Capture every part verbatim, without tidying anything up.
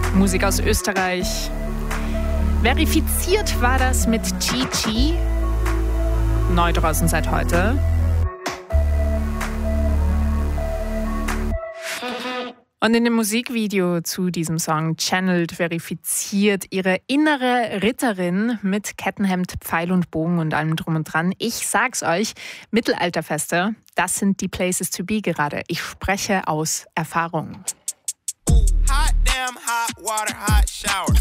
Musik aus Österreich. Verifiziert war das mit Gigi. Neu draußen seit heute. Und in dem Musikvideo zu diesem Song channelt, verifiziert ihre innere Ritterin mit Kettenhemd, Pfeil und Bogen und allem drum und dran. Ich sag's euch, Mittelalterfeste, das sind die Places to be gerade. Ich spreche aus Erfahrung. Hot damn hot water, hot shower.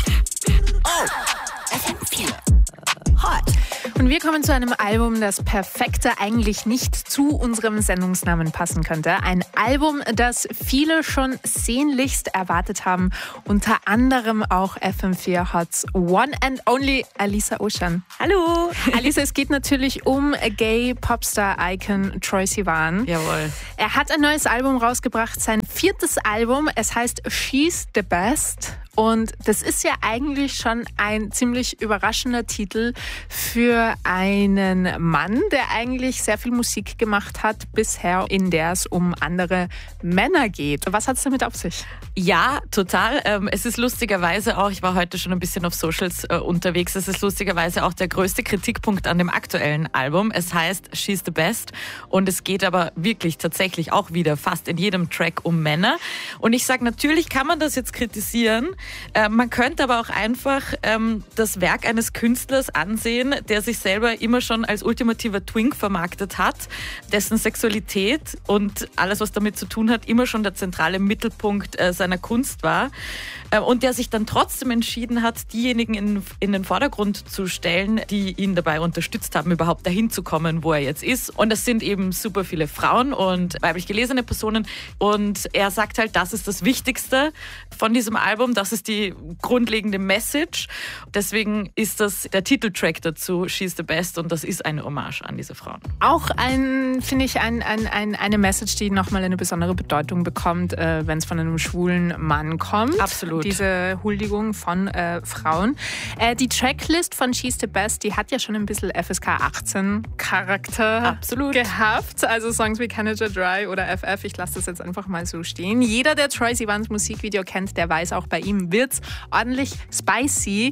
Oh, F M vier. Hot. Und wir kommen zu einem Album, das perfekter eigentlich nicht zu unserem Sendungsnamen passen könnte. Ein Album, das viele schon sehnlichst erwartet haben. Unter anderem auch F M vier Hots One and Only Alisa Ocean. Hallo! Alisa, es geht natürlich um Gay-Popstar-Icon Troye Sivan. Jawohl. Er hat ein neues Album rausgebracht, sein viertes Album. Es heißt She's the Best. Und das ist ja eigentlich schon ein ziemlich überraschender Titel für einen Mann, der eigentlich sehr viel Musik gemacht hat bisher, in der es um andere Männer geht. Was hat es damit auf sich? Ja, total. Ähm, es ist lustigerweise auch, ich war heute schon ein bisschen auf Socials äh, unterwegs, es ist lustigerweise auch der größte Kritikpunkt an dem aktuellen Album. Es heißt She's the Best und es geht aber wirklich tatsächlich auch wieder fast in jedem Track um Männer. Und ich sage, natürlich kann man das jetzt kritisieren. Äh, man könnte aber auch einfach ähm, das Werk eines Künstlers ansehen, der sich selber immer schon als ultimativer Twink vermarktet hat, dessen Sexualität und alles, was damit zu tun hat, immer schon der zentrale Mittelpunkt äh, seiner Kunst war. Äh, und der sich dann trotzdem entschieden hat, diejenigen in, in den Vordergrund zu stellen, die ihn dabei unterstützt haben, überhaupt dahin zu kommen, wo er jetzt ist. Und das sind eben super viele Frauen und weiblich gelesene Personen. Und er sagt halt, das ist das Wichtigste von diesem Album, das ist die grundlegende Message. Deswegen ist das der Titeltrack dazu, She's the Best, und das ist eine Hommage an diese Frauen. Auch ein, finde ich, ein, ein, ein, eine Message, die nochmal eine besondere Bedeutung bekommt, äh, wenn es von einem schwulen Mann kommt. Absolut. Diese Huldigung von äh, Frauen. Äh, die Tracklist von She's the Best, die hat ja schon ein bisschen F S K achtzehn Charakter Absolut. gehabt. Also Songs wie Canada Dry oder F F, ich lasse das jetzt einfach mal so stehen. Jeder, der Troye Sivans Musikvideo kennt, der weiß, auch bei ihm wird's ordentlich spicy.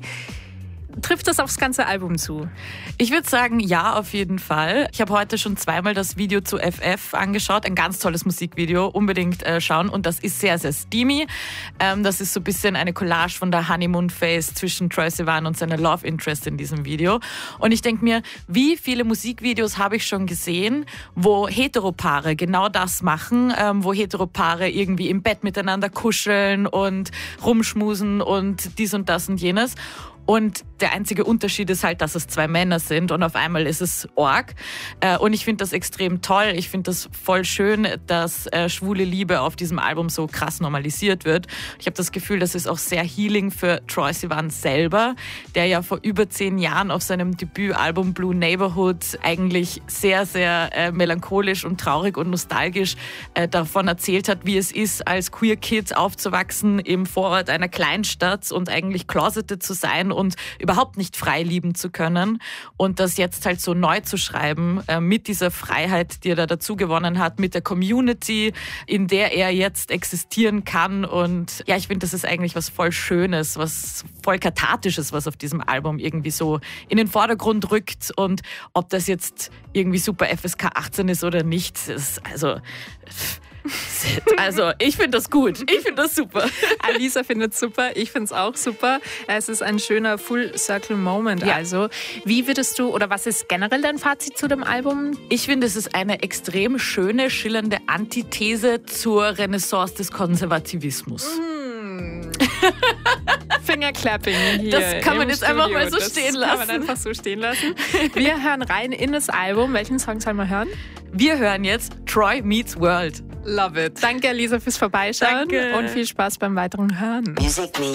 Trifft das aufs ganze Album zu? Ich würde sagen, ja, auf jeden Fall. Ich habe heute schon zweimal das Video zu F F angeschaut. Ein ganz tolles Musikvideo. Unbedingt äh, schauen. Und das ist sehr, sehr steamy. Ähm, das ist so ein bisschen eine Collage von der Honeymoon Phase zwischen Troye Sivan und seiner Love Interest in diesem Video. Und ich denke mir, wie viele Musikvideos habe ich schon gesehen, wo Heteropaare genau das machen, ähm, wo Heteropaare irgendwie im Bett miteinander kuscheln und rumschmusen und dies und das und jenes. Und der einzige Unterschied ist halt, dass es zwei Männer sind und auf einmal ist es Org. Und ich finde das extrem toll. Ich finde das voll schön, dass schwule Liebe auf diesem Album so krass normalisiert wird. Ich habe das Gefühl, das ist auch sehr healing für Troye Sivan selber, der ja vor über zehn Jahren auf seinem Debütalbum Blue Neighborhood eigentlich sehr, sehr äh, melancholisch und traurig und nostalgisch äh, davon erzählt hat, wie es ist, als Queer Kid aufzuwachsen im Vorort einer Kleinstadt und eigentlich closeted zu sein und überhaupt nicht frei lieben zu können. Und das jetzt halt so neu zu schreiben, äh, mit dieser Freiheit, die er da dazu gewonnen hat, mit der Community, in der er jetzt existieren kann. Und ja, ich finde, das ist eigentlich was voll Schönes, was voll Kathartisches, was auf diesem Album irgendwie so in den Vordergrund rückt. Und ob das jetzt irgendwie super F S K achtzehn ist oder nicht, ist also... Also, ich finde das gut. Ich finde das super. Alisa findet es super. Ich finde es auch super. Es ist ein schöner Full-Circle-Moment. Ja. Also, wie würdest du, oder was ist generell dein Fazit zu dem Album? Ich finde, es ist eine extrem schöne, schillernde Antithese zur Renaissance des Konservativismus. Mm. Fingerclapping hier. Das kann man jetzt Studio. einfach mal so das stehen lassen. lassen. Kann man einfach so stehen lassen. Wir hören rein in das Album. Welchen Song sollen wir hören? Wir hören jetzt Troye Meets World. Love it. Danke, Alisa, fürs Vorbeischauen. Danke. Und viel Spaß beim weiteren Hören. Music Me.